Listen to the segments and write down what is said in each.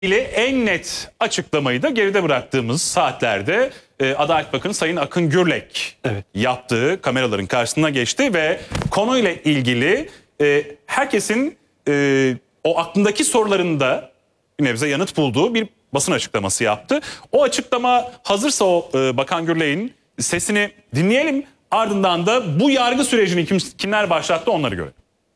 ile en net açıklamayı da geride bıraktığımız saatlerde Adalet Bakanı Sayın Akın Gürlek yaptığı kameraların karşısına geçti ve konuyla ilgili herkesin o aklındaki sorularında bir nebze yanıt bulduğu bir basın açıklaması yaptı. O açıklama hazırsa Bakan Gürlek'in sesini dinleyelim. Ardından da bu yargı sürecini kimler başlattı onları görelim.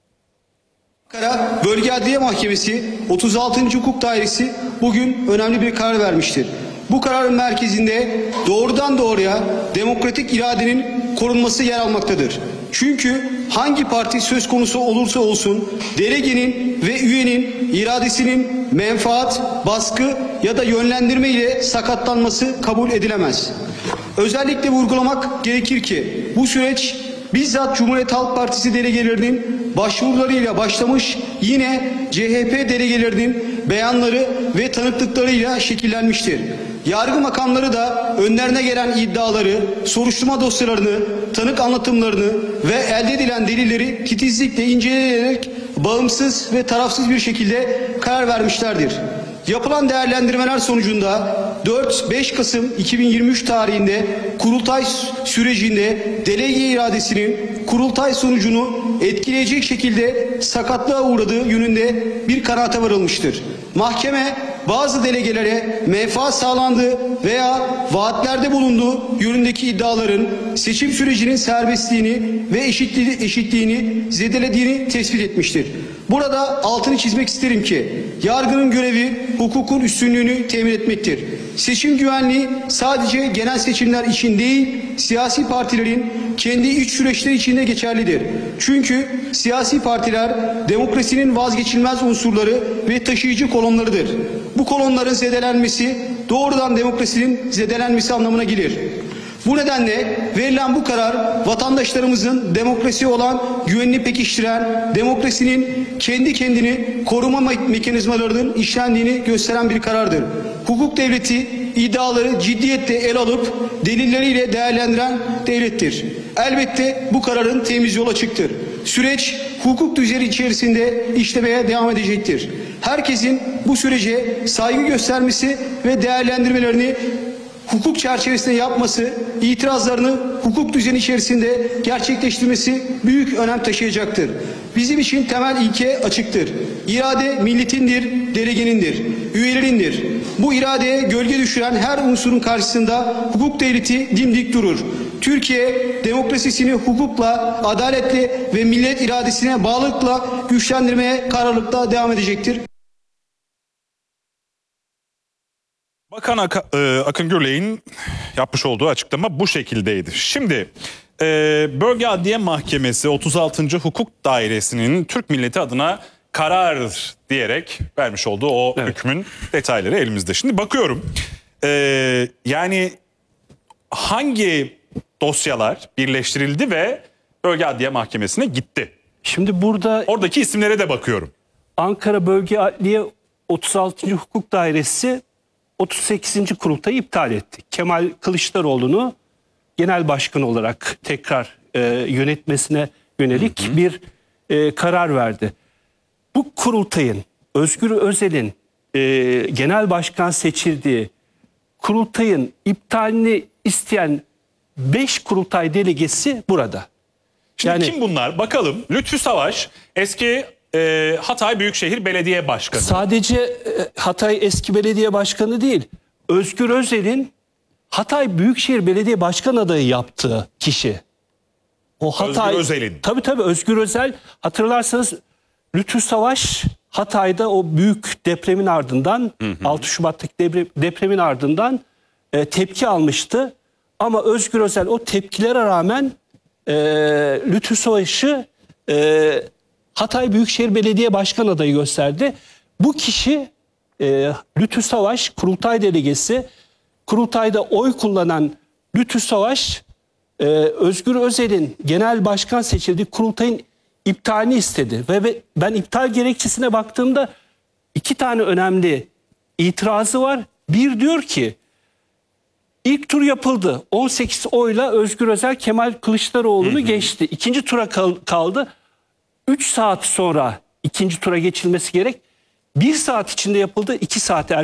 Ankara Bölge Adliye Mahkemesi 36. Hukuk Dairesi bugün önemli bir karar vermiştir. Bu kararın merkezinde doğrudan doğruya demokratik iradenin korunması yer almaktadır. Çünkü hangi parti söz konusu olursa olsun delegenin ve üyenin iradesinin menfaat, baskı ya da yönlendirme ile sakatlanması kabul edilemez. Özellikle vurgulamak gerekir ki bu süreç bizzat Cumhuriyet Halk Partisi delegelerinin başvurularıyla başlamış, yine CHP delegelerinin beyanları ve tanıklıklarıyla şekillenmiştir. Yargı makamları da önlerine gelen iddiaları, soruşturma dosyalarını, tanık anlatımlarını ve elde edilen delilleri titizlikle inceleyerek bağımsız ve tarafsız bir şekilde karar vermişlerdir. Yapılan değerlendirmeler sonucunda 4-5 Kasım 2023 tarihinde kurultay sürecinde delege iradesinin kurultay sonucunu etkileyecek şekilde sakatlığa uğradığı yönünde bir kanaate varılmıştır. Mahkeme bazı delegelere menfaat sağlandığı veya vaatlerde bulunduğu yönündeki iddiaların seçim sürecinin serbestliğini ve eşitliğini zedelediğini tespit etmiştir. Burada altını çizmek isterim ki yargının görevi hukukun üstünlüğünü temin etmektir. Seçim güvenliği sadece genel seçimler için değil, siyasi partilerin kendi iç süreçleri içinde geçerlidir. Çünkü siyasi partiler demokrasinin vazgeçilmez unsurları ve taşıyıcı kolonlarıdır. Bu kolonların zedelenmesi doğrudan demokrasinin zedelenmesi anlamına gelir. Bu nedenle verilen bu karar vatandaşlarımızın demokrasiye olan güvenini pekiştiren, demokrasinin kendi kendini koruma mekanizmalarının işlendiğini gösteren bir karardır. Hukuk devleti iddiaları ciddiyetle ele alıp delilleriyle değerlendiren devlettir. Elbette bu kararın temiz yolu açıktır. Süreç hukuk düzeni içerisinde işlemeye devam edecektir. Herkesin bu sürece saygı göstermesi ve değerlendirmelerini hukuk çerçevesinde yapması, itirazlarını hukuk düzeni içerisinde gerçekleştirmesi büyük önem taşıyacaktır. Bizim için temel ilke açıktır. İrade milletindir, delegenindir, üyelerindir. Bu iradeye gölge düşüren her unsurun karşısında hukuk devleti dimdik durur. Türkiye demokrasisini hukukla, adaletle ve millet iradesine bağlılıkla güçlendirmeye kararlılıkla devam edecektir. Bakan Akın Gürlek'in yapmış olduğu açıklama bu şekildeydi. Şimdi Bölge Adliye Mahkemesi 36. Hukuk Dairesi'nin Türk milleti adına karar diyerek vermiş olduğu o hükmün detayları elimizde. Şimdi bakıyorum yani hangi dosyalar birleştirildi ve Bölge Adliye Mahkemesi'ne gitti? Şimdi burada Oradaki isimlere de bakıyorum. Ankara Bölge Adliye 36. Hukuk Dairesi 38. kurultayı iptal etti. Kemal Kılıçdaroğlu'nu genel başkan olarak tekrar yönetmesine yönelik bir karar verdi. Bu kurultayın Özgür Özel'in genel başkan seçildiği kurultayın iptalini isteyen 5 kurultay delegesi burada. Şimdi kim bunlar? Bakalım. Lütfü Savaş eski Hatay Büyükşehir Belediye Başkanı. Sadece Hatay eski belediye başkanı değil, Özgür Özel'in Hatay Büyükşehir Belediye Başkan adayı yaptığı kişi. O Hatay, Özgür Özel'in. Tabii Özgür Özel, hatırlarsanız Lütfü Savaş Hatay'da o büyük depremin ardından 6 Şubat'taki depremin ardından tepki almıştı. Ama Özgür Özel o tepkilere rağmen Lütfü Savaş'ı Hatay Büyükşehir Belediye Başkan adayı gösterdi. Bu kişi Lütfü Savaş, kurultay delegesi. Kurultayda oy kullanan Lütfü Savaş, Özgür Özel'in genel başkan seçildiği kurultayın iptalini istedi. Ve ben iptal gerekçesine baktığımda 2 tane önemli itirazı var. Bir diyor ki, ilk tur yapıldı. 18 oyla Özgür Özel Kemal Kılıçdaroğlu'nu geçti. İkinci tura kaldı. 3 saat sonra ikinci tura geçilmesi gerek. 1 saat içinde yapıldı, 2 saat